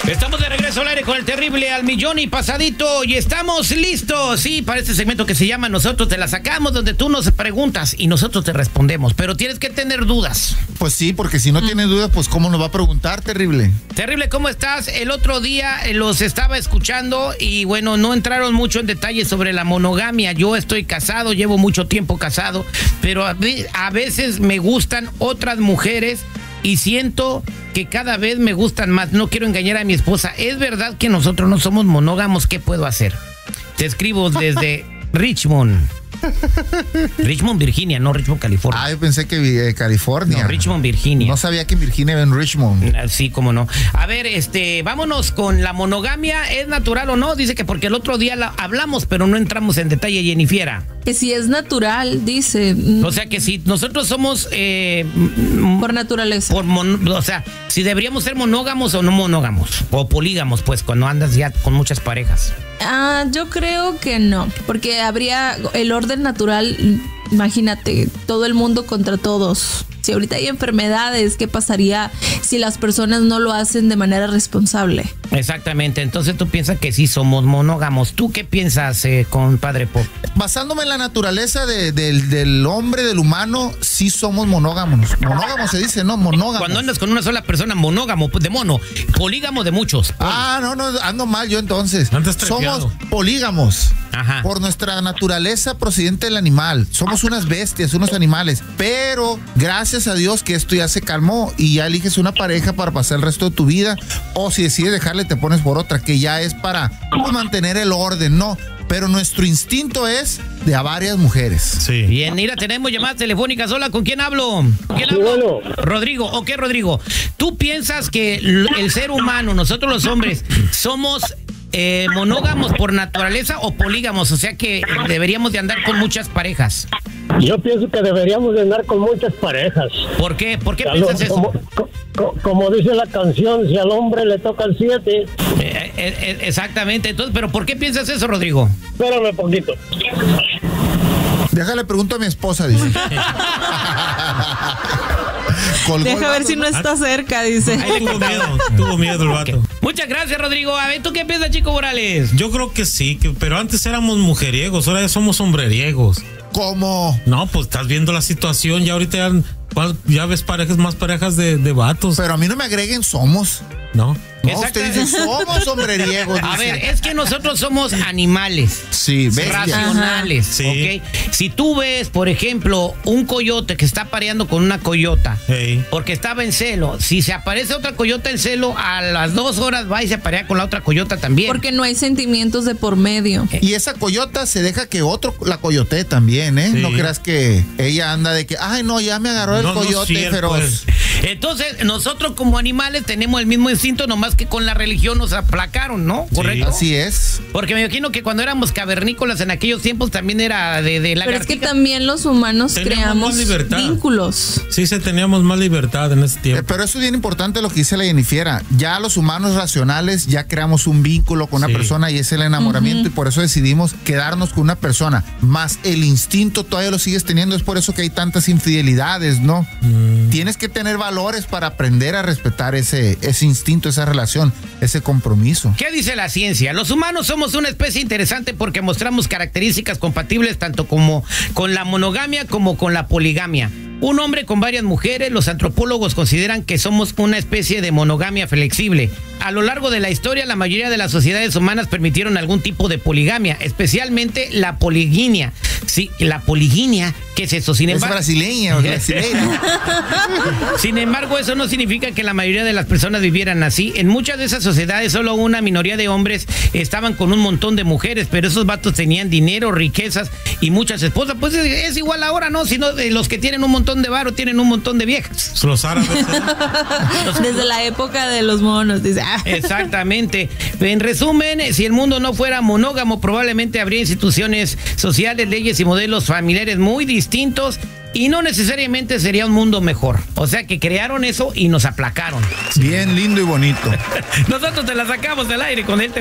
Estamos de regreso al aire con el terrible al millón y pasadito y estamos listos, sí, para este segmento que se llama Nosotros te la sacamos, donde tú nos preguntas y nosotros te respondemos, pero tienes que tener dudas. Pues sí, porque si no tienes dudas, pues ¿cómo nos va a preguntar, terrible? Terrible, ¿cómo estás? El otro día los estaba escuchando y bueno, no entraron mucho en detalles sobre la monogamia. Yo estoy casado, llevo mucho tiempo casado, pero a veces me gustan otras mujeres y siento que cada vez me gustan más. No quiero engañar a mi esposa. ¿Es verdad que nosotros no somos monógamos? ¿Qué puedo hacer? Te escribo desde Richmond. Richmond, Virginia, no Richmond, California. Ah, yo pensé que California. No, Richmond, Virginia. No sabía que en Virginia era en Richmond. Sí, cómo no. A ver, vámonos con la monogamia. ¿Es natural o no? Dice que porque el otro día hablamos, pero no entramos en detalle, Jennifiera. Que si es natural, dice. O sea, que si nosotros somos... por naturaleza. O sea, si deberíamos ser monógamos o no monógamos. O polígamos, pues, cuando andas ya con muchas parejas. Yo creo que no, porque habría el orden natural. Imagínate, todo el mundo contra todos. Si ahorita hay enfermedades, ¿qué pasaría si las personas no lo hacen de manera responsable? Exactamente, entonces tú piensas que sí somos monógamos. ¿Tú qué piensas, compadre Pop? Basándome en la naturaleza del hombre, del humano, sí somos monógamos. Monógamos se dice, ¿no? Monógamos. Cuando andas con una sola persona, monógamo, de mono. Polígamo de muchos. No, ando mal yo entonces. Somos polígamos. Ajá. Por nuestra naturaleza procedente del animal. Somos unas bestias, unos animales. Pero gracias a Dios que esto ya se calmó y ya eliges una pareja para pasar el resto de tu vida. O si decides dejarle, te pones por otra, que ya es para mantener el orden, ¿no? Pero nuestro instinto es de a varias mujeres. Sí. Bien, mira, tenemos llamadas telefónicas. Hola, ¿con quién hablo? ¿Con quién hablo? Bueno. Rodrigo. Ok, Rodrigo. ¿Tú piensas que el ser humano, nosotros los hombres, somos monógamos por naturaleza o polígamos? O sea que deberíamos de andar con muchas parejas. Yo pienso que deberíamos de andar con muchas parejas. ¿Por qué? ¿Por qué piensas eso? Como dice la canción, si al hombre le toca el 7. Exactamente. Entonces, ¿pero por qué piensas eso, Rodrigo? Espérame poquito. Déjale, pregunto a mi esposa, dice. Deja ver si no está cerca, dice. Tuvo miedo el vato. Okay. Muchas gracias, Rodrigo. A ver, ¿tú qué piensas, Chico Morales? Yo creo que sí, pero antes éramos mujeriegos, ahora ya somos hombreriegos. ¿Cómo? No, pues estás viendo la situación, ya ahorita ya ves más parejas de vatos. Pero a mí no me agreguen somos. No. No, usted dice, somos hombreriegos. A ver, es que nosotros somos animales. Sí, racionales. Sí. ¿Okay? Si tú ves, por ejemplo, un coyote que está pareando con una coyota, porque estaba en celo, si se aparece otra coyota en celo, a las 2 horas va y se aparea con la otra coyota también. Porque no hay sentimientos de por medio. Y esa coyota se deja que otro la coyotee también, ¿eh? Sí. No creas que ella anda de que, ay, no, ya me agarró el coyote feroz. Pues. Entonces, nosotros como animales tenemos el mismo instinto, nomás que con la religión nos aplacaron, ¿no? ¿Correcto? Así es. Porque me imagino que cuando éramos cavernícolas en aquellos tiempos también era de la. Pero es que también los humanos creamos vínculos. Sí, teníamos más libertad en ese tiempo. Pero eso es bien importante lo que dice la Jennifiera. Ya los humanos racionales ya creamos un vínculo con una persona y es el enamoramiento, y por eso decidimos quedarnos con una persona. Más el instinto todavía lo sigues teniendo, es por eso que hay tantas infidelidades, ¿no? Tienes que tener valores para aprender a respetar ese instinto, esa relación, ese compromiso. ¿Qué dice la ciencia? Los humanos somos una especie interesante porque mostramos características compatibles tanto como con la monogamia como con la poligamia. Un hombre con varias mujeres, los antropólogos consideran que somos una especie de monogamia flexible. A lo largo de la historia, la mayoría de las sociedades humanas permitieron algún tipo de poligamia, especialmente la poliginia. Sí, la poliginia, ¿qué es eso? Sin embargo, es brasileña. Sin embargo, eso no significa que la mayoría de las personas vivieran así. En muchas de esas sociedades, solo una minoría de hombres estaban con un montón de mujeres, pero esos vatos tenían dinero, riquezas y muchas esposas. Pues es igual ahora, ¿no? Sino los que tienen un montón de varo tienen un montón de viejas. Los árabes. Desde la época de los monos, dice. Exactamente. En resumen, si el mundo no fuera monógamo, probablemente habría instituciones sociales, leyes y modelos familiares muy distintos y no necesariamente sería un mundo mejor. O sea que crearon eso y nos aplacaron. Bien lindo y bonito. Nosotros te la sacamos del aire con este